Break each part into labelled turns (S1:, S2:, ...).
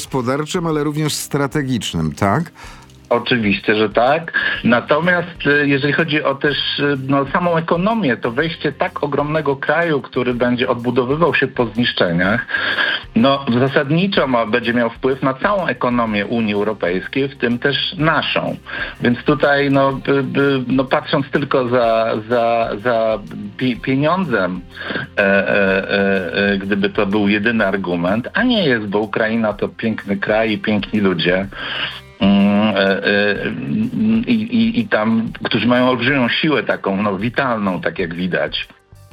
S1: gospodarczym, ale również strategicznym, tak?
S2: Oczywiście, że tak. Natomiast jeżeli chodzi o też samą ekonomię, to wejście tak ogromnego kraju, który będzie odbudowywał się po zniszczeniach, zasadniczo będzie miał wpływ na całą ekonomię Unii Europejskiej, w tym też naszą. Więc tutaj patrząc tylko za pieniądzem, gdyby to był jedyny argument, a nie jest, bo Ukraina to piękny kraj i piękni ludzie, i tam, którzy mają olbrzymią siłę taką, witalną, tak jak widać,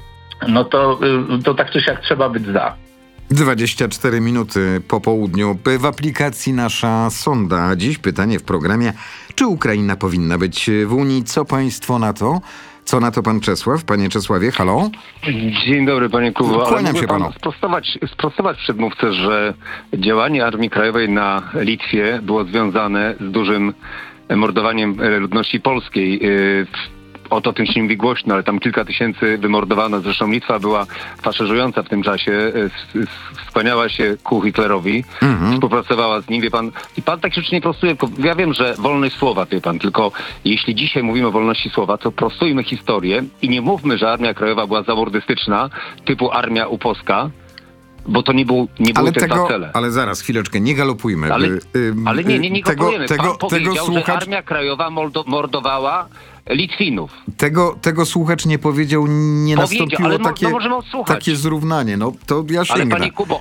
S2: to tak czy siak trzeba być za.
S1: 24 minuty po południu. W aplikacji Nasza Sonda. Dziś pytanie w programie, czy Ukraina powinna być w Unii? Co państwo na to? Co na to pan Czesław? Panie Czesławie, halo?
S3: Dzień dobry, panie Kubo.
S1: Kłaniam się panu.
S3: Sprostować przedmówcę, że działanie Armii Krajowej na Litwie było związane z dużym mordowaniem ludności polskiej. O tym się nie mówi głośno, ale tam kilka tysięcy wymordowano. Zresztą Litwa była faszerzująca w tym czasie, skłaniała się ku Hitlerowi, współpracowała z nim, wie pan. I pan tak rzeczy nie prostuje, ja wiem, że wolność słowa, wie pan, tylko jeśli dzisiaj mówimy o wolności słowa, to prostujmy historię i nie mówmy, że Armia Krajowa była zamordystyczna, typu armia upolska, bo to nie były te dwa cele.
S1: Ale zaraz, chwileczkę, nie galopujmy.
S3: Ale nie galopujemy. Pan powiedział, że
S1: słuchacz...
S3: Armia Krajowa mordowała Litwinów.
S1: Tego słuchacz nie powiedział, nie nastąpiło takie zrównanie. To ja sięgnę.
S3: Ale panie Kubo,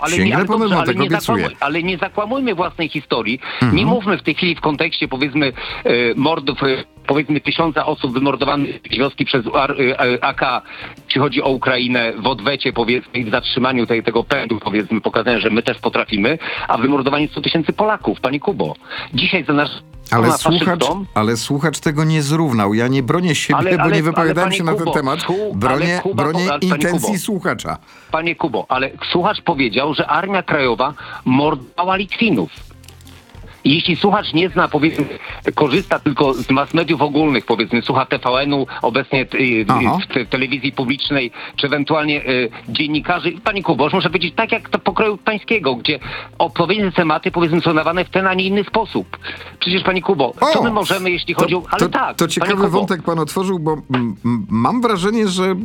S3: ale nie zakłamujmy własnej historii. Nie mówmy w tej chwili w kontekście, powiedzmy, mordów, powiedzmy 1000 osób wymordowanych z wioski przez AK, jeśli chodzi o Ukrainę, w odwecie, powiedzmy, i w zatrzymaniu tego pędu, powiedzmy, pokazania, że my też potrafimy, a wymordowanie 100 000 Polaków, panie Kubo. Dzisiaj za nasz...
S1: Ale słuchacz tego nie zrównał. Ja nie bronię siebie, bo nie wypowiadałem się na ten temat. Bronię intencji słuchacza.
S3: Panie Kubo, ale słuchacz powiedział, że Armia Krajowa mordowała Litwinów. I jeśli słuchacz nie zna, powiedzmy, korzysta tylko z mass mediów ogólnych, powiedzmy, słucha TVN-u, obecnie w telewizji publicznej, czy ewentualnie dziennikarzy, panie Kubo, muszę powiedzieć, tak jak to pokroju pańskiego, gdzie odpowiednie tematy, powiedzmy, są nadawane w ten, a nie inny sposób. Przecież, panie Kubo, co my możemy, jeśli chodzi o... Ale
S1: to ciekawy wątek pan otworzył, bo mam wrażenie, że...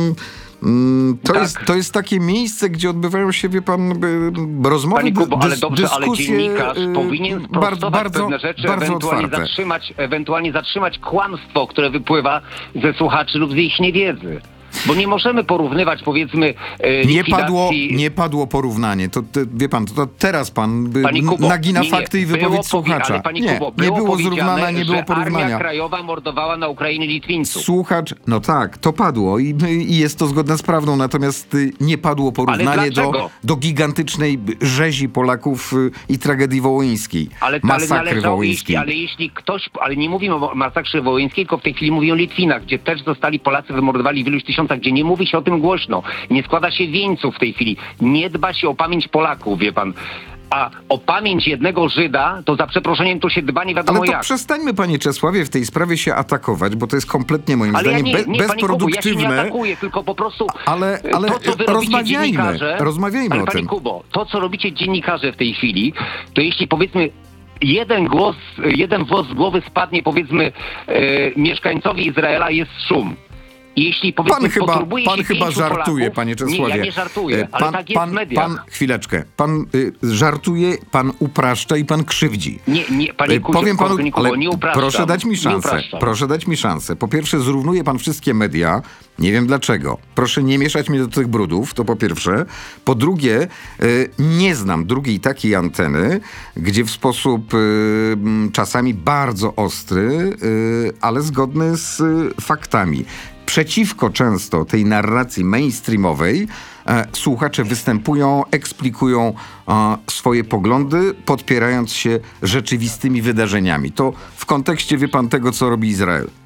S1: To jest takie miejsce, gdzie odbywają się, wie pan, rozmowy,
S3: Panie Kubo, ale dobrze,
S1: dyskusje,
S3: ale dziennikarz powinien sprostować pewne rzeczy,
S1: bardzo
S3: ewentualnie zatrzymać kłamstwo, które wypływa ze słuchaczy lub z ich niewiedzy. Bo nie możemy porównywać, powiedzmy, likwidacji...
S1: Nie padło porównanie. Wie pan, to teraz pan nagina fakty i wypowiedź słuchacza.
S3: Ale panie Kubo, nie było zrównania, nie było porównania. Armia Krajowa mordowała na Ukrainie Litwińców.
S1: Słuchacz, tak, to padło i jest to zgodne z prawdą, natomiast nie padło porównanie do gigantycznej rzezi Polaków i tragedii wołyńskiej. Masakry wołyńskiej.
S3: Ale nie mówimy o masakrze wołyńskiej, tylko w tej chwili mówimy o Litwinach, gdzie też zostali Polacy wymordowali w iluś tysiącach, gdzie nie mówi się o tym głośno. Nie składa się wieńców w tej chwili. Nie dba się o pamięć Polaków, wie pan. A o pamięć jednego Żyda, to za przeproszeniem to się dba nie wiadomo jak.
S1: Ale to przestańmy, panie Czesławie, w tej sprawie się atakować, bo to jest kompletnie moim zdaniem bezproduktywne.
S3: Ja się nie atakuję, tylko po prostu
S1: ale
S3: to, co wy
S1: rozmawiajmy o tym.
S3: Panie Kubo, to, co robicie dziennikarze w tej chwili, to jeśli, powiedzmy, jeden włos z głowy spadnie, powiedzmy, mieszkańcowi Izraela, jest szum. Jeśli,
S1: pan chyba żartuje,
S3: Polaków,
S1: panie Czesławie.
S3: Nie, ja nie żartuję, ale tak jest w mediach.
S1: Chwileczkę. Pan żartuje, pan upraszcza i pan krzywdzi.
S3: Nie, panie Kubo,
S1: powiem panu, ale
S3: nie upraszczam.
S1: Proszę dać mi szansę. Po pierwsze, zrównuje pan wszystkie media. Nie wiem dlaczego. Proszę nie mieszać mnie do tych brudów, to po pierwsze. Po drugie, nie znam drugiej takiej anteny, gdzie w sposób czasami bardzo ostry, ale zgodny z faktami, przeciwko często tej narracji mainstreamowej słuchacze występują, eksplikują swoje poglądy, podpierając się rzeczywistymi wydarzeniami. To w kontekście, wie pan, tego, co robi Izrael.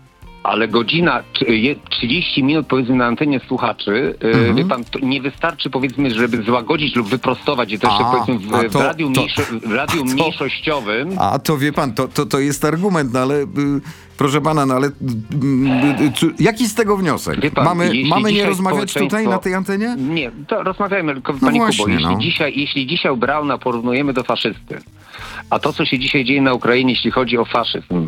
S3: Ale godzina, 30 minut powiedzmy na antenie słuchaczy, wie pan, to nie wystarczy powiedzmy, żeby złagodzić lub wyprostować je też powiedzmy w radiu mniejszościowym.
S1: A to wie pan, to jest argument, no ale proszę pana, no ale jaki z tego wniosek?
S3: Wie pan,
S1: mamy nie rozmawiać tutaj na tej antenie?
S3: Nie, to rozmawiajmy, tylko panie Kubo, jeśli dzisiaj Brauna porównujemy do faszysty, a to co się dzisiaj dzieje na Ukrainie, jeśli chodzi o faszyzm,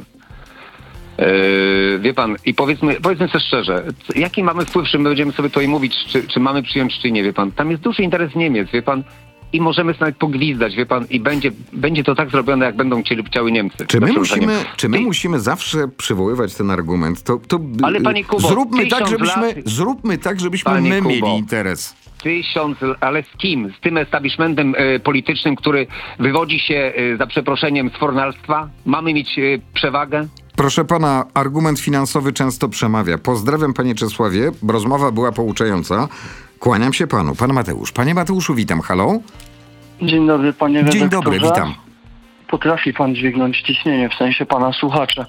S3: wie pan, i powiedzmy sobie szczerze, jaki mamy wpływ, czy my będziemy sobie tutaj mówić, czy mamy przyjąć, czy nie, wie pan. Tam jest duży interes Niemiec, wie pan, i możemy sobie nawet pogwizdać, wie pan, i będzie to tak zrobione, jak będą chciały Niemcy.
S1: Czy my musimy zawsze przywoływać ten argument?
S3: Ale panie Kubo,
S1: zróbmy tak, żebyśmy my mieli interes.
S3: 1000, ale z kim? Z tym establishmentem politycznym, który wywodzi się, za przeproszeniem, z fornalstwa? Mamy mieć przewagę?
S1: Proszę pana, argument finansowy często przemawia. Pozdrawiam, panie Czesławie, rozmowa była pouczająca. Kłaniam się panu. Pan Mateusz. Panie Mateuszu, witam. Halo?
S4: Dzień dobry, panie redaktorze.
S1: Dzień dobry, witam.
S4: Potrafi pan dźwignąć ciśnienie, w sensie pana słuchacza.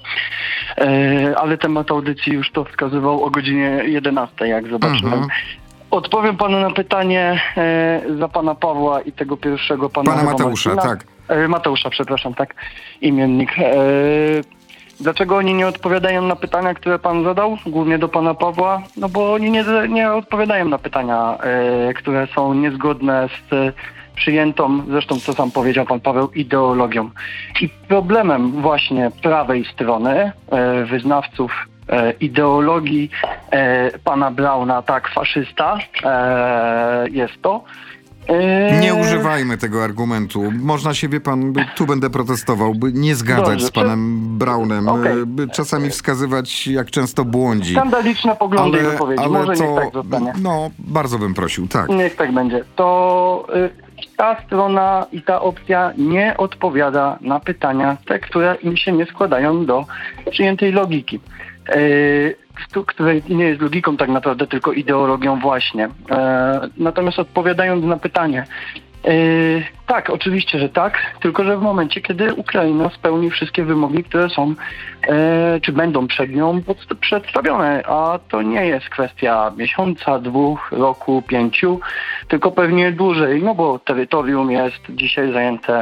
S4: Ale temat audycji już to wskazywał o godzinie 11, jak zobaczyłem. Odpowiem panu na pytanie za pana Pawła i tego pierwszego pana
S1: Mateusza,
S4: Marcina.
S1: tak.
S4: Mateusza, przepraszam, tak. Imiennik. Dlaczego oni nie odpowiadają na pytania, które pan zadał, głównie do pana Pawła? No bo oni nie odpowiadają na pytania, które są niezgodne z przyjętą, zresztą co sam powiedział pan Paweł, ideologią. I problemem właśnie prawej strony, wyznawców ideologii pana Brauna, tak, faszysta jest to.
S1: Nie używajmy tego argumentu. Można się, wie pan, tu będę protestował, by nie zgadzać z panem Braunem, by czasami wskazywać, jak często błądzi.
S4: Skandaliczne poglądy i wypowiedzi. Może niech tak zostanie.
S1: No, bardzo bym prosił, tak.
S4: Niech tak będzie. To ta strona i ta opcja nie odpowiada na pytania, te, które im się nie składają do przyjętej logiki. Której nie jest logiką tak naprawdę, tylko ideologią właśnie. Natomiast odpowiadając na pytanie, tak, oczywiście, że tak, tylko że w momencie, kiedy Ukraina spełni wszystkie wymogi, które są, czy będą przed nią przedstawione, a to nie jest kwestia miesiąca, 2, roku, 5, tylko pewnie dłużej, no bo terytorium jest dzisiaj zajęte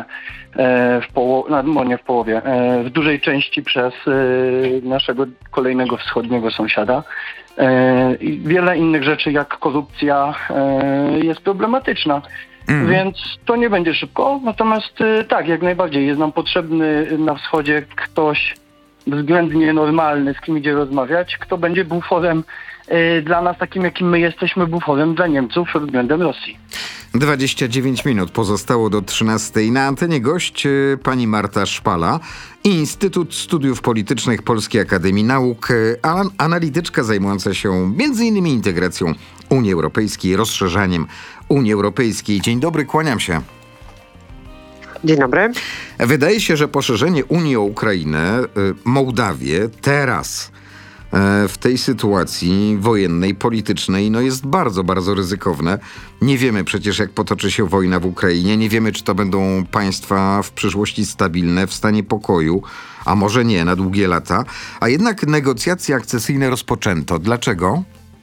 S4: w dużej części przez naszego kolejnego wschodniego sąsiada. I wiele innych rzeczy, jak korupcja, jest problematyczna. Więc to nie będzie szybko. Natomiast tak, jak najbardziej jest nam potrzebny na wschodzie ktoś względnie normalny, z kim idzie rozmawiać, kto będzie buforem dla nas, takim jakim my jesteśmy buforem dla Niemców względem Rosji.
S1: 29 minut pozostało do 13. Na antenie gość pani Marta Szpala, Instytut Studiów Politycznych Polskiej Akademii Nauk, analityczka zajmująca się m.in. integracją Unii Europejskiej, rozszerzaniem Unii Europejskiej. Dzień dobry, kłaniam się.
S5: Dzień dobry.
S1: Wydaje się, że poszerzenie Unii o Ukrainę, Mołdawię teraz w tej sytuacji wojennej, politycznej, no jest bardzo, bardzo ryzykowne. Nie wiemy przecież, jak potoczy się wojna w Ukrainie. Nie wiemy, czy to będą państwa w przyszłości stabilne, w stanie pokoju, a może nie, na długie lata. A jednak negocjacje akcesyjne rozpoczęto. Dlaczego?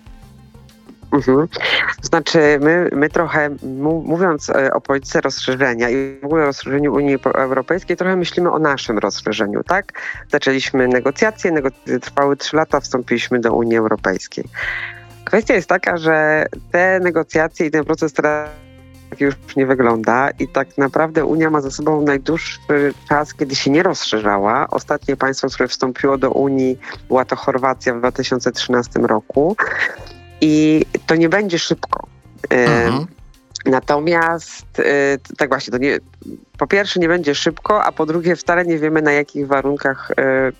S5: Znaczy, my trochę, mówiąc o polityce rozszerzenia i w ogóle rozszerzeniu Unii Europejskiej, trochę myślimy o naszym rozszerzeniu, tak? Zaczęliśmy negocjacje trwały 3 lata, wstąpiliśmy do Unii Europejskiej. Kwestia jest taka, że te negocjacje i ten proces teraz już nie wygląda i tak naprawdę Unia ma za sobą najdłuższy czas, kiedy się nie rozszerzała. Ostatnie państwo, które wstąpiło do Unii, była to Chorwacja w 2013 roku. I to nie będzie szybko. Natomiast tak właśnie, po pierwsze nie będzie szybko, a po drugie wcale nie wiemy, na jakich warunkach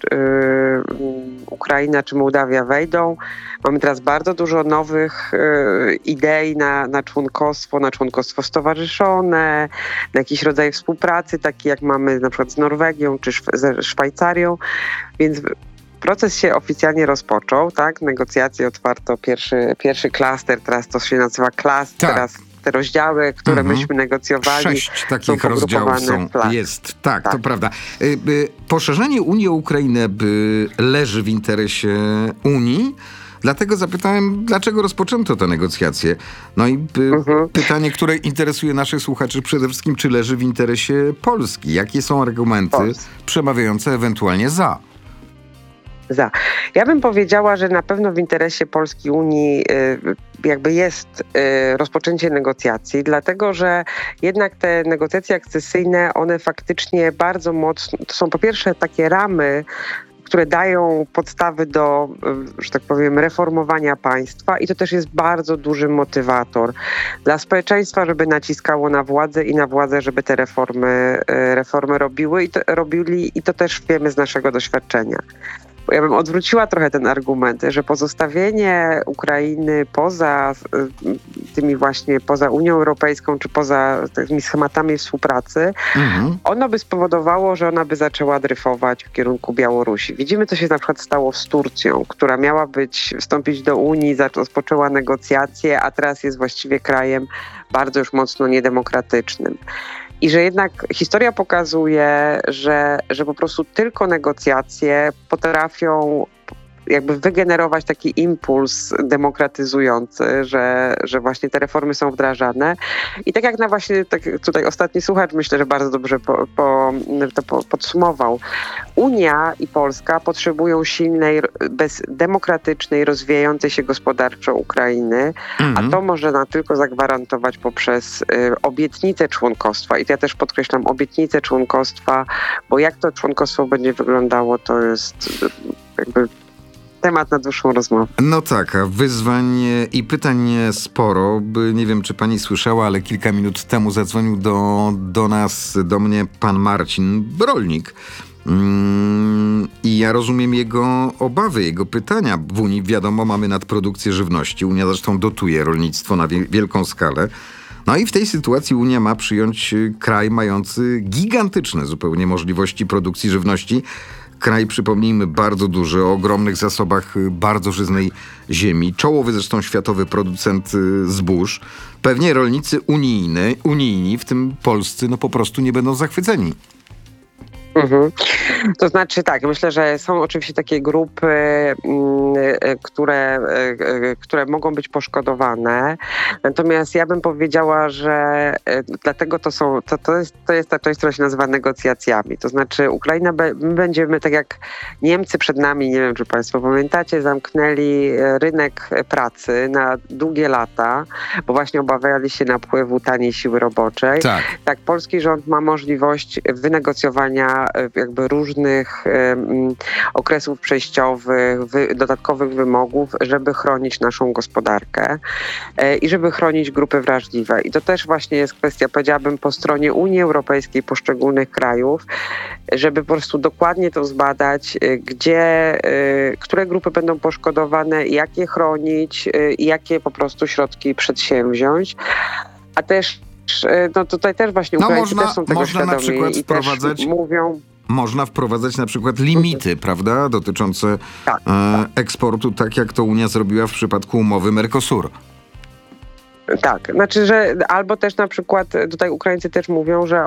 S5: Ukraina czy Mołdawia wejdą. Mamy teraz bardzo dużo nowych idei na członkostwo stowarzyszone, na jakiś rodzaj współpracy, taki jak mamy na przykład z Norwegią czy ze Szwajcarią, więc proces się oficjalnie rozpoczął, tak? Negocjacje otwarto, pierwszy klaster, teraz to się nazywa klaster, teraz te rozdziały, które myśmy negocjowali.
S1: 6 takich rozdziałów jest. Tak, to prawda. Poszerzenie Unii o Ukrainę leży w interesie Unii. Dlatego zapytałem, dlaczego rozpoczęto te negocjacje. No i pytanie, które interesuje naszych słuchaczy przede wszystkim, czy leży w interesie Polski? Jakie są argumenty przemawiające ewentualnie za?
S5: Ja bym powiedziała, że na pewno w interesie Polski, Unii jakby jest rozpoczęcie negocjacji, dlatego że jednak te negocjacje akcesyjne, one faktycznie bardzo mocno, to są po pierwsze takie ramy, które dają podstawy do, że tak powiem, reformowania państwa i to też jest bardzo duży motywator dla społeczeństwa, żeby naciskało na władzę i na władzę, żeby te reformy robili i to też wiemy z naszego doświadczenia. Ja bym odwróciła trochę ten argument, że pozostawienie Ukrainy poza Unią Europejską, czy poza tymi schematami współpracy, ono by spowodowało, że ona by zaczęła dryfować w kierunku Białorusi. Widzimy, co się na przykład stało z Turcją, która miała wstąpić do Unii, rozpoczęła negocjacje, a teraz jest właściwie krajem bardzo już mocno niedemokratycznym. I że jednak historia pokazuje, że po prostu tylko negocjacje potrafią jakby wygenerować taki impuls demokratyzujący, że właśnie te reformy są wdrażane. I tak jak tak tutaj ostatni słuchacz myślę, że bardzo dobrze podsumował. Unia i Polska potrzebują silnej, demokratycznej, rozwijającej się gospodarczo Ukrainy, a to można tylko zagwarantować poprzez obietnicę członkostwa. I ja też podkreślam obietnicę członkostwa, bo jak to członkostwo będzie wyglądało, to jest jakby temat na dłuższą rozmowę.
S1: No tak, a wyzwań i pytań sporo. Nie wiem, czy pani słyszała, ale kilka minut temu zadzwonił do mnie pan Marcin, rolnik. I ja rozumiem jego obawy, jego pytania. W Unii, wiadomo, mamy nadprodukcję żywności. Unia zresztą dotuje rolnictwo na wielką skalę. No i w tej sytuacji Unia ma przyjąć kraj mający gigantyczne zupełnie możliwości produkcji żywności. Kraj, przypomnijmy, bardzo duży, o ogromnych zasobach bardzo żyznej ziemi. Czołowy zresztą światowy producent zbóż. Pewnie rolnicy unijni, w tym polscy, no po prostu nie będą zachwyceni.
S5: To znaczy tak, myślę, że są oczywiście takie grupy, które mogą być poszkodowane. Natomiast ja bym powiedziała, że dlatego to jest ta część, która się nazywa negocjacjami. To znaczy Ukraina, my będziemy, tak jak Niemcy przed nami, nie wiem, czy państwo pamiętacie, zamknęli rynek pracy na długie lata, bo właśnie obawiali się napływu taniej siły roboczej. Tak, polski rząd ma możliwość wynegocjowania jakby różnych okresów przejściowych, dodatkowych wymogów, żeby chronić naszą gospodarkę i żeby chronić grupy wrażliwe. I to też właśnie jest kwestia, powiedziałabym, po stronie Unii Europejskiej, poszczególnych krajów, żeby po prostu dokładnie to zbadać, które grupy będą poszkodowane, jak je chronić i jakie po prostu środki przedsięwziąć. A też tutaj też właśnie Ukraińcy też są tego świadomi
S1: na przykład
S5: i też mówią...
S1: Można wprowadzać na przykład limity, prawda, dotyczące eksportu, tak jak to Unia zrobiła w przypadku umowy Mercosur.
S5: Tak, znaczy, że albo też na przykład tutaj Ukraińcy też mówią, że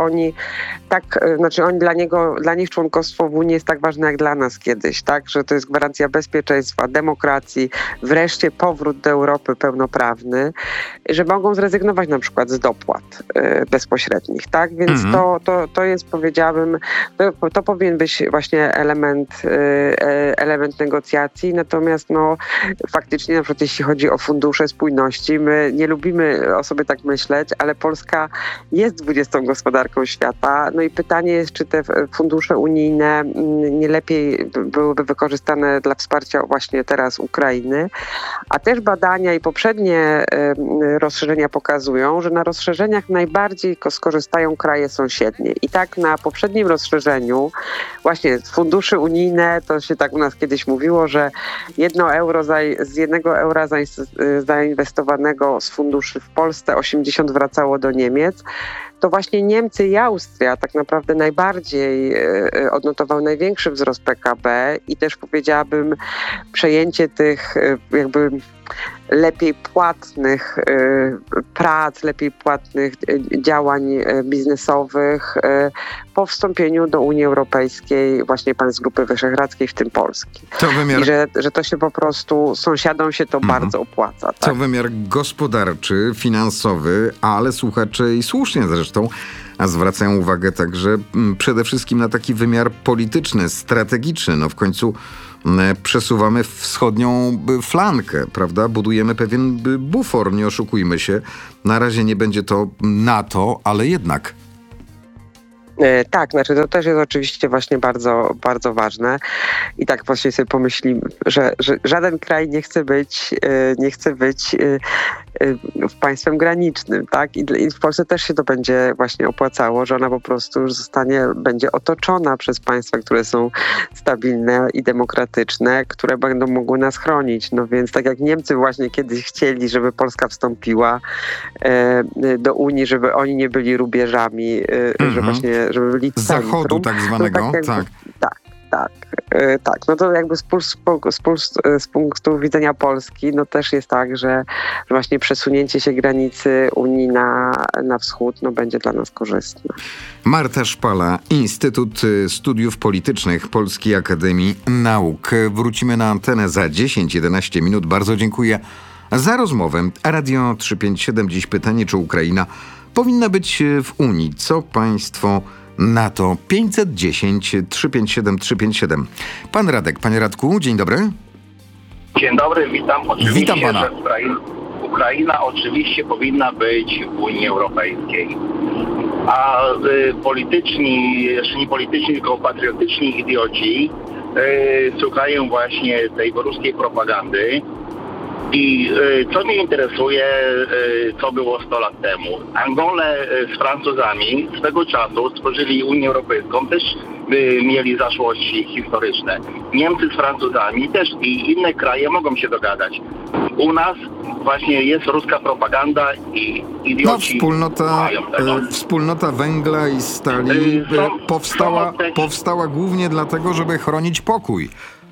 S5: dla nich członkostwo w Unii jest tak ważne jak dla nas kiedyś, tak, że to jest gwarancja bezpieczeństwa, demokracji, wreszcie powrót do Europy pełnoprawny, że mogą zrezygnować na przykład z dopłat bezpośrednich, tak, więc to jest, powiedziałabym, to powinien być właśnie element negocjacji, natomiast faktycznie na przykład jeśli chodzi o fundusze spójności, my nie lubimy o sobie tak myśleć, ale Polska jest 20. gospodarką świata. No i pytanie jest, czy te fundusze unijne nie lepiej byłyby wykorzystane dla wsparcia właśnie teraz Ukrainy. A też badania i poprzednie rozszerzenia pokazują, że na rozszerzeniach najbardziej skorzystają kraje sąsiednie. I tak na poprzednim rozszerzeniu właśnie fundusze unijne, to się tak u nas kiedyś mówiło, że z 1 eura zainwestowanego z funduszy w Polsce 80 wracało do Niemiec, to właśnie Niemcy i Austria tak naprawdę najbardziej odnotowały największy wzrost PKB i też powiedziałabym przejęcie tych jakby lepiej płatnych prac, lepiej płatnych działań biznesowych po wstąpieniu do Unii Europejskiej, właśnie państw Grupy Wyszehradzkiej, w tym Polski. I że to się po prostu, sąsiadom się to bardzo opłaca. Tak?
S1: To wymiar gospodarczy, finansowy, ale słuchacze i słusznie zresztą zwracają uwagę także przede wszystkim na taki wymiar polityczny, strategiczny. No w końcu przesuwamy wschodnią flankę, prawda? Budujemy pewien bufor, nie oszukujmy się. Na razie nie będzie to NATO, ale jednak.
S5: Tak, znaczy to też jest oczywiście właśnie bardzo, bardzo ważne i tak właśnie sobie pomyślimy, że żaden kraj nie chce być państwem granicznym, tak? I w Polsce też się to będzie właśnie opłacało, że ona po prostu już będzie otoczona przez państwa, które są stabilne i demokratyczne, które będą mogły nas chronić. No więc tak jak Niemcy właśnie kiedyś chcieli, żeby Polska wstąpiła do Unii, żeby oni nie byli rubieżami, że właśnie żeby byli centrum.
S1: Zachodu tak zwanego, tak.
S5: Tak. No to jakby z punktu widzenia Polski, no też jest tak, że właśnie przesunięcie się granicy Unii na wschód, no będzie dla nas korzystne.
S1: Marta Szpala, Instytut Studiów Politycznych Polskiej Akademii Nauk. Wrócimy na antenę za 10-11 minut. Bardzo dziękuję za rozmowę. Radio 357, dziś pytanie, czy Ukraina powinna być w Unii? Co państwo na to? 510 357 357. Pan Radek, panie Radku, dzień dobry.
S6: Dzień dobry, witam. Oczywiście,
S1: witam pana.
S6: Że Ukraina oczywiście powinna być w Unii Europejskiej. A polityczni, jeszcze nie polityczni, tylko patriotyczni idioci słuchają właśnie tej ruskiej propagandy. I co mnie interesuje, co było 100 lat temu. Angole z Francuzami swego czasu stworzyli Unię Europejską, też mieli zaszłości historyczne. Niemcy z Francuzami też i inne kraje mogą się dogadać. U nas właśnie jest ruska propaganda i idioci
S1: wspólnota węgla i stali powstała głównie dlatego, żeby chronić pokój.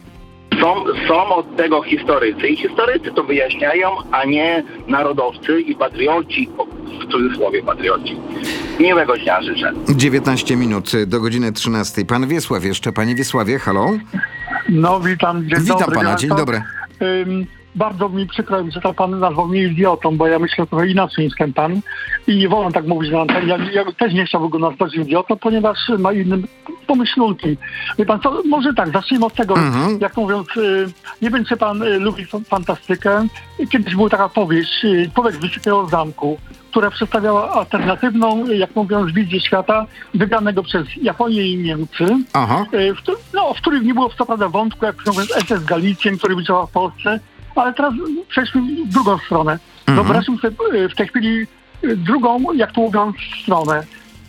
S6: Są od tego historycy i historycy to wyjaśniają, a nie narodowcy i patrioci, w cudzysłowie patrioci. Miłego dnia życzę.
S1: 19 minut do godziny 13. Pan Wiesław jeszcze. Panie Wiesławie, halo?
S7: No witam, dzień dobry.
S1: Witam pana, dzień dobry.
S7: Bardzo mi przykro, że to pan nazwał mnie idiotą, bo ja myślę trochę inaczej niż ten pan i nie wolno tak mówić na antenie. Ja też nie chciałbym go nazwać idiotą, ponieważ ma inne pomyślunki. Wie pan co, może tak, zacznijmy od tego, jak mówiąc, nie wiem, czy pan lubi fantastykę. Kiedyś była taka powieść Wysokiego Zamku, która przedstawiała alternatywną, jak mówiąc, wizję świata wygranego przez Japonię i Niemcy, w którym nie było co prawda wątku, jak mówiąc, SS Galicjen, który działał w Polsce, ale teraz przejdźmy w drugą stronę. Wyobraźmy sobie w tej chwili drugą, jak to mówiąc, stronę.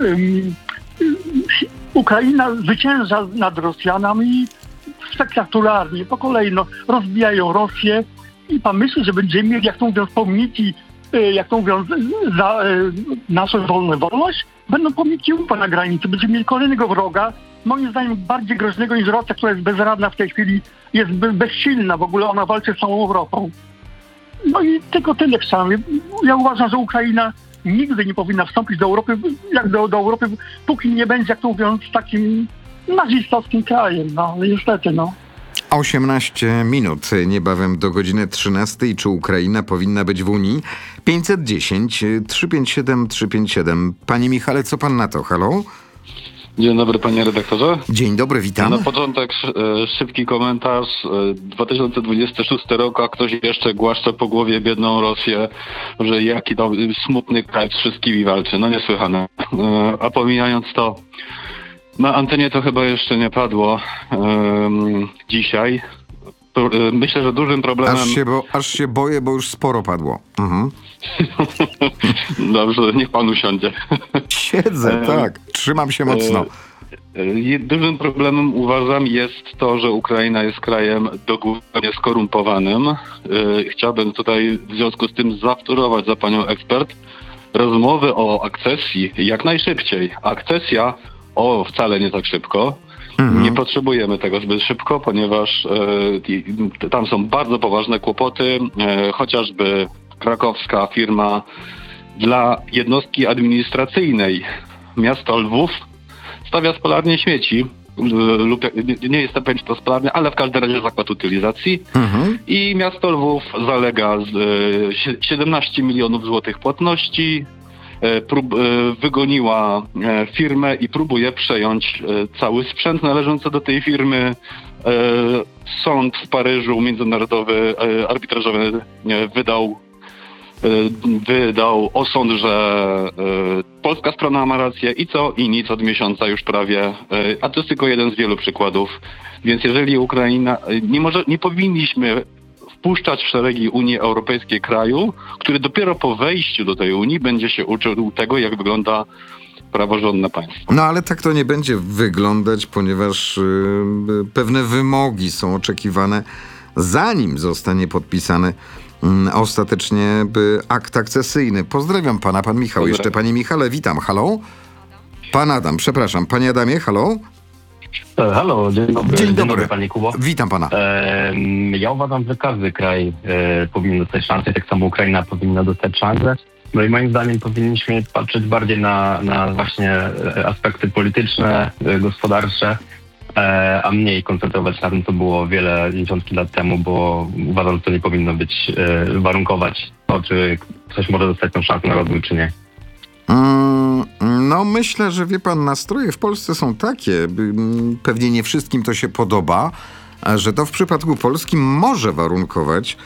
S7: Ukraina zwycięża nad Rosjanami spektakularnie, po kolei rozbijają Rosję i pan myśli, że będziemy mieli, jak to mówiąc, pomniki, jak to mówiąc, za naszą wolność? Będą pomniki UPA na granicy, będziemy mieli kolejnego wroga, moim zdaniem bardziej groźnego niż Rosja, która jest bezradna w tej chwili, jest bezsilna, w ogóle ona walczy z całą Europą. No i tylko tyle chciałem. Ja uważam, że Ukraina nigdy nie powinna wstąpić do Europy, do Europy, póki nie będzie, jak to mówiąc, takim nazistowskim krajem. No niestety,
S1: 18 minut, niebawem do godziny 13. Czy Ukraina powinna być w Unii? 510 357 357. Panie Michale, co pan na to? Halo?
S8: Dzień dobry, panie redaktorze.
S1: Dzień dobry, witam.
S8: Na początek szybki komentarz. 2026 rok, a ktoś jeszcze głaszcze po głowie biedną Rosję, że jaki to smutny kraj z wszystkimi walczy. No niesłychane. A pomijając to, na antenie to chyba jeszcze nie padło dzisiaj. Myślę, że dużym problemem...
S1: Aż się boję, bo już sporo padło.
S8: Dobrze, niech pan usiądzie.
S1: Siedzę, tak. Trzymam się mocno.
S8: Dużym problemem, uważam, jest to, że Ukraina jest krajem dogłębnie skorumpowanym. Chciałbym tutaj w związku z tym zawtórować za panią ekspert rozmowy o akcesji jak najszybciej. Akcesja, wcale nie tak szybko. Nie potrzebujemy tego zbyt szybko, ponieważ tam są bardzo poważne kłopoty. Chociażby krakowska firma dla jednostki administracyjnej miasto Lwów stawia spalarnię śmieci. Lub nie jest to pewnie to spalarnia, ale w każdym razie zakład utylizacji. I miasto Lwów zalega z 17 milionów złotych płatności. Wygoniła firmę i próbuje przejąć cały sprzęt należący do tej firmy. Sąd w Paryżu międzynarodowy, arbitrażowy wydał osąd, że polska strona ma rację i nic od miesiąca już prawie, a to jest tylko jeden z wielu przykładów. Więc jeżeli Ukraina, nie powinniśmy wpuszczać w szeregi Unii Europejskiej kraju, który dopiero po wejściu do tej Unii będzie się uczył tego, jak wygląda praworządne państwo.
S1: No ale tak to nie będzie wyglądać, ponieważ pewne wymogi są oczekiwane, zanim zostanie podpisany ostatecznie akt akcesyjny. Pozdrawiam pana, pan Michał. Jeszcze panie Michale, witam. Halo? Pan Adam, przepraszam. Panie Adamie, halo?
S9: Halo, dzień dobry.
S1: Dzień dobry,
S9: panie Kubo.
S1: Witam pana.
S9: Ja uważam, że każdy kraj powinien dostać szansę, tak samo Ukraina powinna dostać szansę. No i moim zdaniem powinniśmy patrzeć bardziej na właśnie aspekty polityczne, gospodarcze, a mniej koncentrować na tym, co było wiele dziesiątki lat temu, bo uważam, że to nie powinno być warunkować to, czy ktoś może dostać tę szansę na rozwój, czy nie.
S1: No myślę, że wie pan, nastroje w Polsce są takie, pewnie nie wszystkim to się podoba, że to w przypadku Polski może warunkować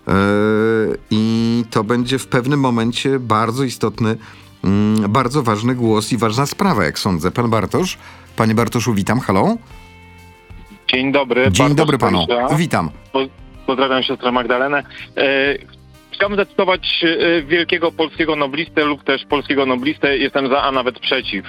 S1: i to będzie w pewnym momencie bardzo istotny, bardzo ważny głos i ważna sprawa, jak sądzę. Pan Bartosz? Panie Bartoszu, witam. Halo?
S10: Dzień dobry.
S1: Dzień dobry panu. Witam.
S10: Pozdrawiam siostrę Magdalenę. Chciałbym zacytować wielkiego polskiego noblistę lub też polskiego noblistę. Jestem za, a nawet przeciw.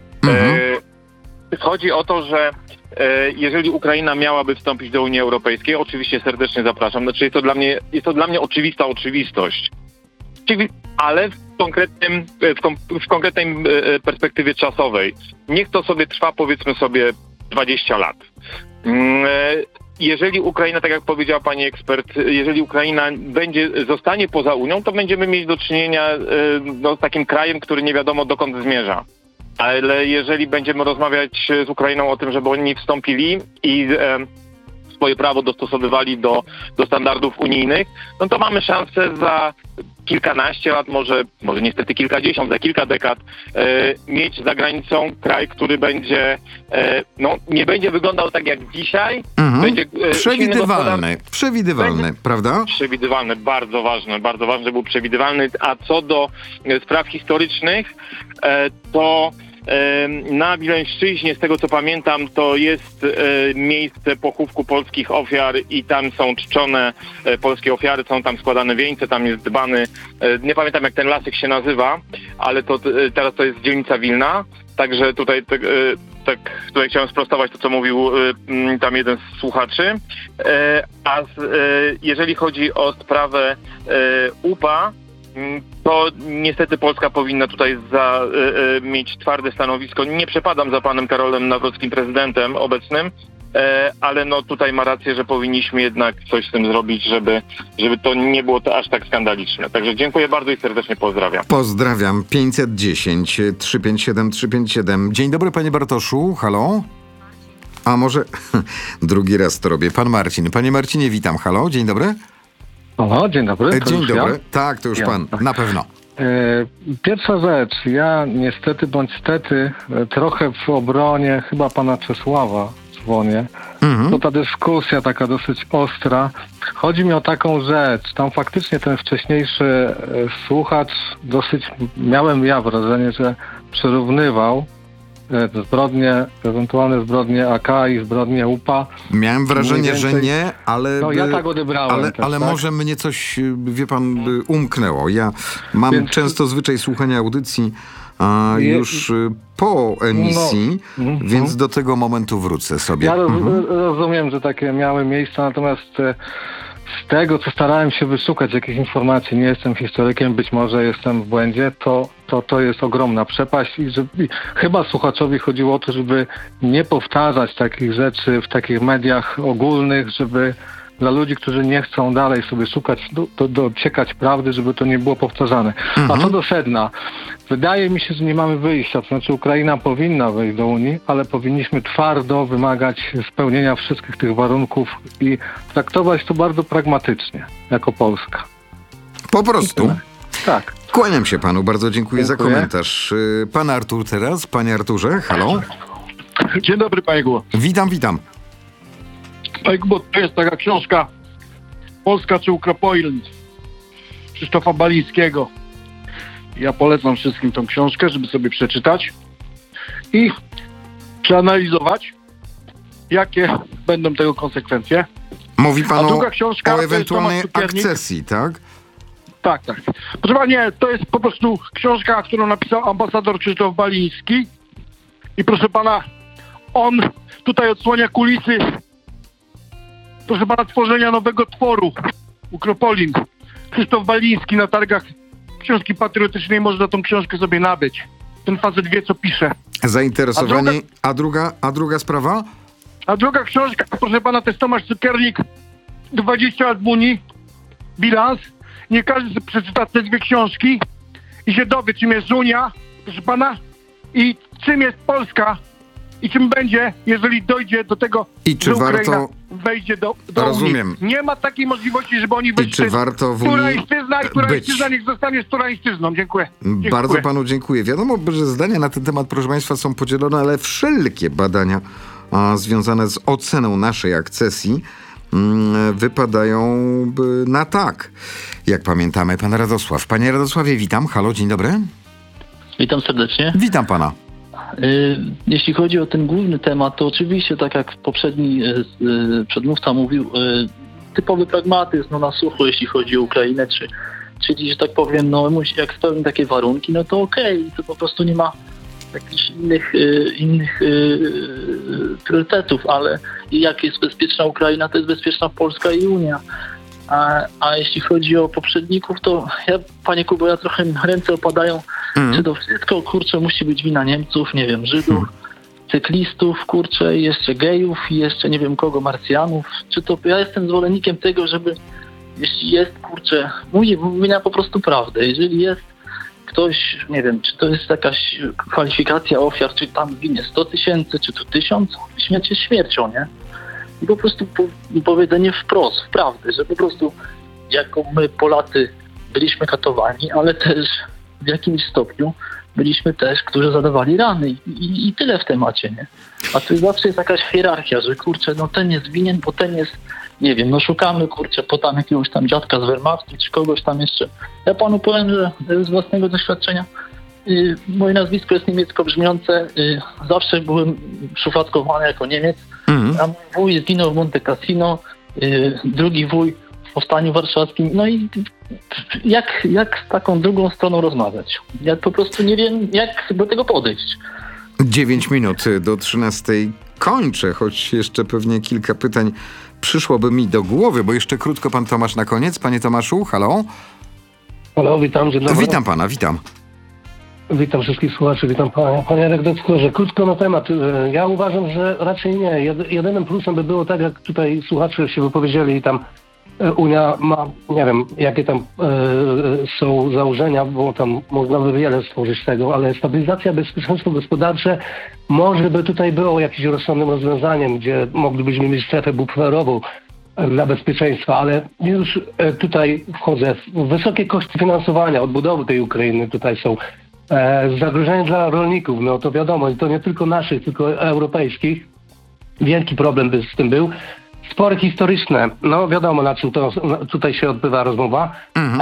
S10: Chodzi o to, że jeżeli Ukraina miałaby wstąpić do Unii Europejskiej, oczywiście serdecznie zapraszam. Znaczy jest to dla mnie oczywista oczywistość. Ale w konkretnej perspektywie czasowej. Niech to sobie trwa, powiedzmy sobie, 20 lat. Jeżeli Ukraina, tak jak powiedział pani ekspert, jeżeli Ukraina zostanie poza Unią, to będziemy mieć do czynienia z takim krajem, który nie wiadomo dokąd zmierza. Ale jeżeli będziemy rozmawiać z Ukrainą o tym, żeby oni wstąpili i swoje prawo dostosowywali do standardów unijnych, no to mamy szansę za kilkanaście lat, może niestety kilkadziesiąt, za kilka dekad mieć za granicą kraj, który będzie nie będzie wyglądał tak jak dzisiaj. Będzie przewidywalny,
S1: prawda?
S10: Przewidywalny, bardzo ważne, że był przewidywalny. A co do spraw historycznych, to na Wileńszczyźnie, z tego co pamiętam, to jest miejsce pochówku polskich ofiar i tam są czczone polskie ofiary, są tam składane wieńce, tam jest dbany, nie pamiętam jak ten lasek się nazywa, ale to teraz to jest dzielnica Wilna, także tutaj chciałem sprostować to, co mówił tam jeden z słuchaczy. Jeżeli chodzi o sprawę UPA, to niestety Polska powinna tutaj mieć twarde stanowisko. Nie przepadam za panem Karolem Nawrockim, prezydentem obecnym, ale tutaj ma rację, że powinniśmy jednak coś z tym zrobić, żeby to nie było to aż tak skandaliczne. Także dziękuję bardzo i serdecznie pozdrawiam.
S1: Pozdrawiam. 510 357 357. Dzień dobry, panie Bartoszu. Halo? A może drugi raz to robię. Pan Marcin. Panie Marcinie, witam. Halo? Dzień dobry.
S11: O, dzień dobry.
S1: Dzień dobry. Ja? Tak, to już ja. Pan. Na pewno.
S11: Pierwsza rzecz. Ja niestety bądź stety trochę w obronie chyba pana Czesława dzwonię. To ta dyskusja taka dosyć ostra. Chodzi mi o taką rzecz. Tam faktycznie ten wcześniejszy słuchacz miałem wrażenie, że przyrównywał zbrodnie, ewentualne zbrodnie AK i zbrodnie UPA.
S1: Miałem wrażenie, że nie, ale...
S11: No ja tak odebrałem.
S1: Ale
S11: tak?
S1: może mnie coś, wie pan, umknęło. Ja mam często zwyczaj słuchania audycji już po emisji, więc do tego momentu wrócę sobie.
S11: Ja rozumiem, że takie miały miejsce, natomiast z tego, co starałem się wyszukać jakichś informacji, nie jestem historykiem, być może jestem w błędzie, to jest ogromna przepaść i chyba słuchaczowi chodziło o to, żeby nie powtarzać takich rzeczy w takich mediach ogólnych, żeby dla ludzi, którzy nie chcą dalej sobie szukać, dociekać prawdy, żeby to nie było powtarzane. A co do sedna, wydaje mi się, że nie mamy wyjścia, to znaczy Ukraina powinna wejść do Unii, ale powinniśmy twardo wymagać spełnienia wszystkich tych warunków i traktować to bardzo pragmatycznie, jako Polska.
S1: Po prostu.
S11: Tak.
S1: Kłaniam się panu, bardzo dziękuję za komentarz. Pan Artur teraz, panie Arturze, halo?
S12: Dzień dobry, panie Kubo.
S1: Witam.
S12: Panie Kubo, to jest taka książka Polska czy Ukropolin Krzysztofa Balińskiego. Ja polecam wszystkim tą książkę, żeby sobie przeczytać i przeanalizować, jakie będą tego konsekwencje.
S1: Mówi pan
S12: o
S1: ewentualnej akcesji, tak?
S12: Tak. Proszę pana, nie, to jest po prostu książka, którą napisał ambasador Krzysztof Baliński i proszę pana, on tutaj odsłania kulisy, proszę pana, tworzenia nowego tworu Ukropolin. Krzysztof Baliński na targach książki patriotycznej można tą książkę sobie nabyć. Ten facet wie, co pisze.
S1: Zainteresowani. A druga sprawa?
S12: A druga książka, proszę pana, to jest Tomasz Cukiernik, 20 lat w Unii, bilans. Nie każdy sobie przeczyta te dwie książki i się dowie, czym jest Unia, proszę pana, i czym jest Polska i czym będzie, jeżeli dojdzie do tego,
S1: i czy
S12: że Ukraina
S1: warto
S12: wejdzie do
S1: rozumiem.
S12: Unii. Nie ma takiej możliwości, żeby oni
S1: wyszli. I czy warto w Unii
S12: Turajszczyzna niech zostanie z Turajszczyzną. Dziękuję.
S1: Bardzo panu dziękuję. Wiadomo, że zdania na ten temat, proszę państwa, są podzielone, ale wszelkie badania związane z oceną naszej akcesji wypadają na tak. Jak pamiętamy, pan Radosław. Panie Radosławie, witam. Halo, dzień dobry.
S13: Witam serdecznie.
S1: Witam pana.
S13: Jeśli chodzi o ten główny temat, to oczywiście, tak jak poprzedni przedmówca mówił, typowy pragmatyzm, na sucho, jeśli chodzi o Ukrainę, czyli, że tak powiem, jak spełni takie warunki, no to okej, to po prostu nie ma jakichś innych priorytetów, ale jak jest bezpieczna Ukraina, to jest bezpieczna Polska i Unia. A jeśli chodzi o poprzedników, to panie Kubo, ja trochę ręce opadają, czy to wszystko, musi być wina Niemców, nie wiem, Żydów, cyklistów, jeszcze gejów i jeszcze nie wiem kogo, Marsjanów. Czy to ja jestem zwolennikiem tego, żeby jeśli jest, mówienia po prostu prawdę. Jeżeli jest ktoś, nie wiem, czy to jest jakaś kwalifikacja ofiar, czy tam ginie 100 000, czy to 1000, śmierć jest śmiercią, nie? I po prostu powiedzenie wprost, prawdy, że po prostu jako my Polacy byliśmy katowani, ale też w jakimś stopniu byliśmy też, którzy zadawali rany i tyle w temacie, nie? A tu zawsze jest jakaś hierarchia, że ten jest winien, bo ten jest, nie wiem, szukamy, potem jakiegoś tam dziadka z Wehrmachtu, czy kogoś tam jeszcze. Ja panu powiem, że z własnego doświadczenia moje nazwisko jest niemiecko brzmiące, zawsze byłem szufladkowany jako Niemiec, a mój wuj zginął w Monte Cassino, drugi wuj w Powstaniu Warszawskim, no i jak z taką drugą stroną rozmawiać? Ja po prostu nie wiem, jak do tego podejść.
S1: 9 minut do 13 kończę, choć jeszcze pewnie kilka pytań przyszłoby mi do głowy, bo jeszcze krótko pan Tomasz na koniec. Panie Tomaszu, halo?
S14: Halo, witam. Dzień dobry.
S1: Witam pana, witam.
S14: Witam wszystkich słuchaczy, witam panie redaktorze. Krótko na temat. Ja uważam, że raczej nie. Jedynym plusem by było, tak jak tutaj słuchacze się wypowiedzieli i tam Unia ma, nie wiem, jakie tam są założenia, bo tam można by wiele stworzyć tego, ale stabilizacja, bezpieczeństwo gospodarcze może by tutaj było jakimś rozsądnym rozwiązaniem, gdzie moglibyśmy mieć strefę buferową dla bezpieczeństwa, ale już tutaj wchodzę. Wysokie koszty finansowania, odbudowy tej Ukrainy tutaj są. Zagrożenie dla rolników, no to wiadomo, i to nie tylko naszych, tylko europejskich. Wielki problem by z tym był. Spory historyczne, no wiadomo, na czym to tutaj się odbywa rozmowa.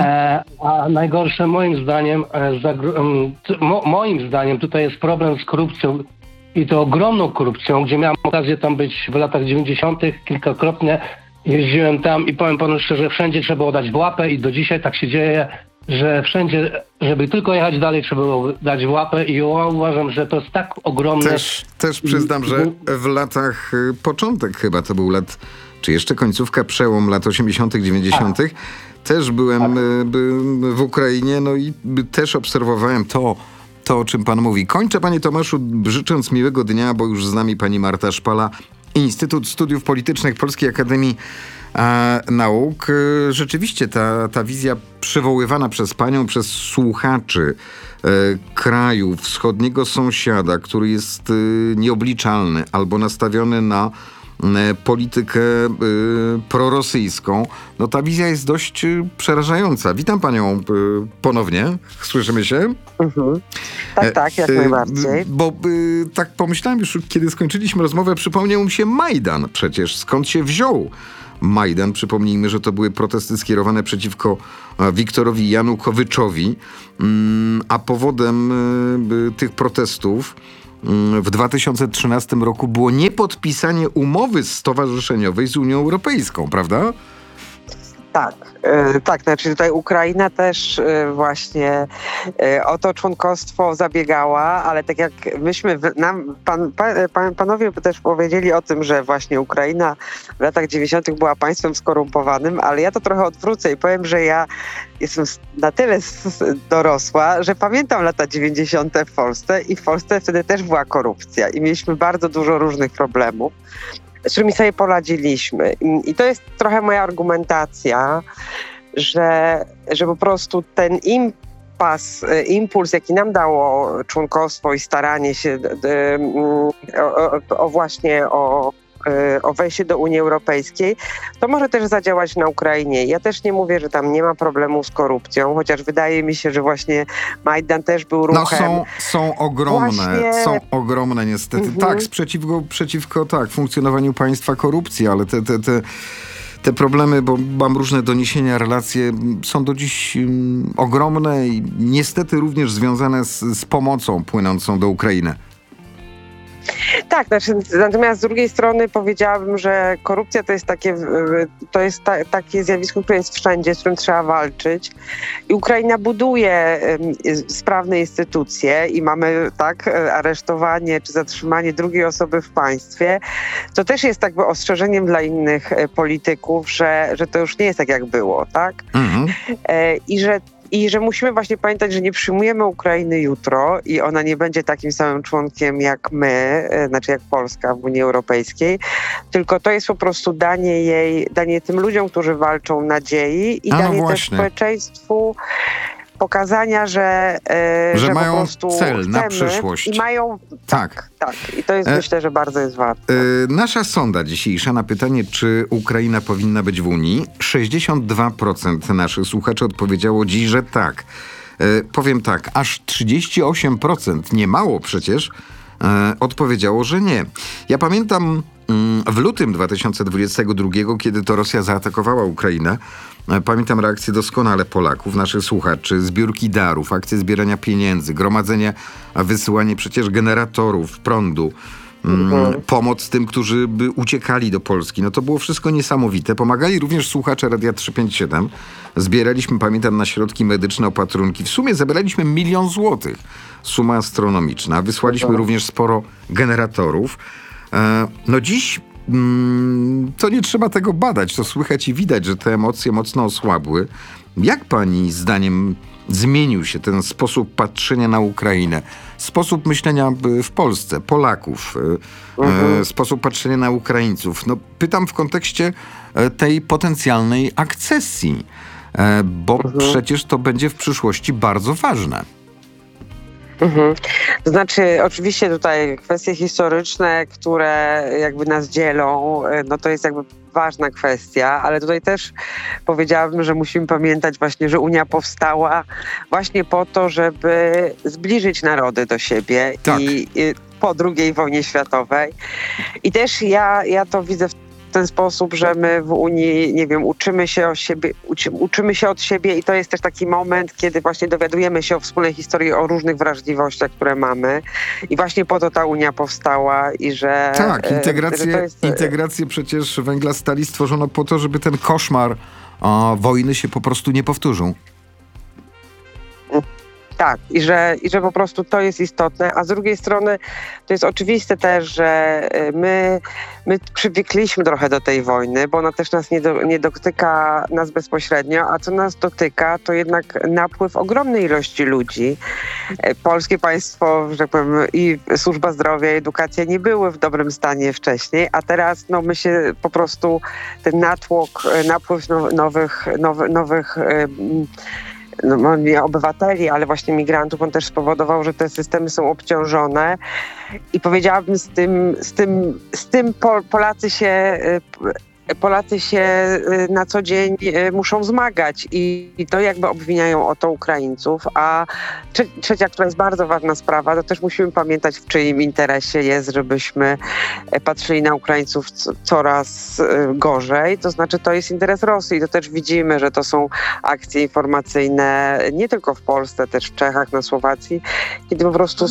S14: A najgorsze moim zdaniem tutaj jest problem z korupcją i to ogromną korupcją, gdzie miałem okazję tam być w latach 90. kilkakrotnie. Jeździłem tam i powiem panu szczerze, wszędzie trzeba było dać w łapę i do dzisiaj tak się dzieje, że wszędzie, żeby tylko jechać dalej, trzeba było dać w łapę i ja uważam, że to jest tak ogromne.
S1: Też przyznam, że w latach, początek chyba to był lat czy jeszcze końcówka, przełom lat 80., 90. Też byłem w Ukrainie, no i też obserwowałem to, o czym pan mówi. Kończę, panie Tomaszu, życząc miłego dnia, bo już z nami pani Marta Szpala, Instytut Studiów Politycznych Polskiej Akademii Nauk. Rzeczywiście ta wizja przywoływana przez panią, przez słuchaczy kraju wschodniego sąsiada, który jest nieobliczalny albo nastawiony na politykę prorosyjską, no ta wizja jest dość przerażająca. Witam panią ponownie. Słyszymy się?
S5: Tak, jak najbardziej.
S1: Bo tak pomyślałem już, kiedy skończyliśmy rozmowę, przypomniał mi się Majdan przecież. Skąd się wziął Majdan? Przypomnijmy, że to były protesty skierowane przeciwko Wiktorowi Janukowyczowi, a powodem tych protestów w 2013 roku było niepodpisanie umowy stowarzyszeniowej z Unią Europejską, prawda?
S5: Tak, znaczy tutaj Ukraina też właśnie o to członkostwo zabiegała, ale tak jak myśmy, panowie też powiedzieli o tym, że właśnie Ukraina w latach 90. była państwem skorumpowanym, ale ja to trochę odwrócę i powiem, że ja jestem na tyle dorosła, że pamiętam lata 90. w Polsce i w Polsce wtedy też była korupcja i mieliśmy bardzo dużo różnych problemów, z którymi sobie poradziliśmy. I to jest trochę moja argumentacja, że po prostu ten impuls, jaki nam dało członkostwo i staranie się o wejście do Unii Europejskiej, to może też zadziałać na Ukrainie. Ja też nie mówię, że tam nie ma problemu z korupcją, chociaż wydaje mi się, że właśnie Majdan też był ruchem.
S1: No są ogromne niestety. Tak, przeciwko funkcjonowaniu państwa korupcji, ale te problemy, bo mam różne doniesienia, relacje, są do dziś ogromne i niestety również związane z pomocą płynącą do Ukrainy.
S5: Tak, natomiast z drugiej strony powiedziałabym, że korupcja to jest takie zjawisko, które jest wszędzie, z którym trzeba walczyć. I Ukraina buduje sprawne instytucje i mamy aresztowanie czy zatrzymanie drugiej osoby w państwie. To też jest ostrzeżeniem dla innych polityków, że to już nie jest tak, jak było, tak? I że musimy właśnie pamiętać, że nie przyjmujemy Ukrainy jutro i ona nie będzie takim samym członkiem jak my, jak Polska w Unii Europejskiej, tylko to jest po prostu danie tym ludziom, którzy walczą, nadziei i danie też społeczeństwu pokazania, że
S1: mają
S5: po prostu
S1: cel na przyszłość.
S5: I mają... Tak. I to jest myślę, że bardzo jest ważne.
S1: Nasza sonda dzisiejsza na pytanie, czy Ukraina powinna być w Unii, 62% naszych słuchaczy odpowiedziało dziś, że tak. Powiem tak, aż 38%, nie mało przecież, odpowiedziało, że nie. Ja pamiętam w lutym 2022, kiedy to Rosja zaatakowała Ukrainę, pamiętam reakcję doskonale Polaków, naszych słuchaczy, zbiórki darów, akcje zbierania pieniędzy, gromadzenie, wysyłanie przecież generatorów, prądu, pomoc tym, którzy by uciekali do Polski. No to było wszystko niesamowite. Pomagali również słuchacze Radia 357. Zbieraliśmy, pamiętam, na środki medyczne, opatrunki. W sumie zebraliśmy 1 000 000 złotych. Suma astronomiczna. Wysłaliśmy również sporo generatorów. No dziś to nie trzeba tego badać. To słychać i widać, że te emocje mocno osłabły. Jak pani zdaniem zmienił się ten sposób patrzenia na Ukrainę? Sposób myślenia w Polsce, Polaków, sposób patrzenia na Ukraińców. No, pytam w kontekście tej potencjalnej akcesji, bo przecież to będzie w przyszłości bardzo ważne.
S5: To znaczy, oczywiście tutaj kwestie historyczne, które jakby nas dzielą, no to jest jakby ważna kwestia, ale tutaj też powiedziałabym, że musimy pamiętać właśnie, że Unia powstała właśnie po to, żeby zbliżyć narody do siebie i po II wojnie światowej. I też ja to widzę w ten sposób, że my w Unii, nie wiem, uczymy się od siebie i to jest też taki moment, kiedy właśnie dowiadujemy się o wspólnej historii, o różnych wrażliwościach, które mamy i właśnie po to ta Unia powstała i że...
S1: Tak, integrację przecież węgla stali stworzono po to, żeby ten koszmar wojny się po prostu nie powtórzył.
S5: Tak, i że po prostu to jest istotne, a z drugiej strony to jest oczywiste też, że my przywykliśmy trochę do tej wojny, bo ona też nas nie dotyka nas bezpośrednio, a co nas dotyka, to jednak napływ ogromnej ilości ludzi. Polskie państwo, że tak powiem, i służba zdrowia, i edukacja nie były w dobrym stanie wcześniej, a teraz my się po prostu ten napływ nowych nie obywateli, ale właśnie migrantów, on też spowodował, że te systemy są obciążone i powiedziałabym z tym Polacy się na co dzień muszą zmagać i to jakby obwiniają o to Ukraińców. A trzecia, która jest bardzo ważna sprawa, to też musimy pamiętać, w czyim interesie jest, żebyśmy patrzyli na Ukraińców coraz gorzej. To znaczy, to jest interes Rosji. To też widzimy, że to są akcje informacyjne nie tylko w Polsce, też w Czechach, na Słowacji, kiedy po prostu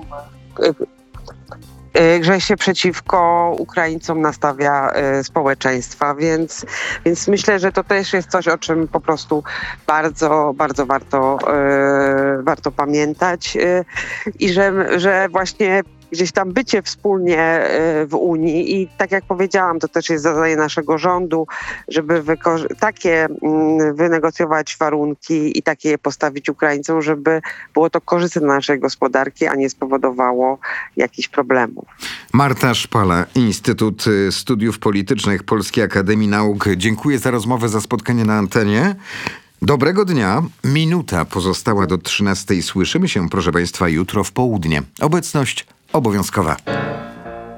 S5: że się przeciwko Ukraińcom nastawia społeczeństwa, więc myślę, że to też jest coś, o czym po prostu bardzo, bardzo warto pamiętać i że właśnie gdzieś tam bycie wspólnie w Unii i tak jak powiedziałam, to też jest zadanie naszego rządu, żeby takie wynegocjować warunki i takie je postawić Ukraińcom, żeby było to korzystne dla naszej gospodarki, a nie spowodowało jakichś problemów.
S1: Marta Szpala, Instytut Studiów Politycznych Polskiej Akademii Nauk. Dziękuję za rozmowę, za spotkanie na antenie. Dobrego dnia. Minuta pozostała do 13:00. Słyszymy się, proszę Państwa, jutro w południe. Obecność obowiązkowa.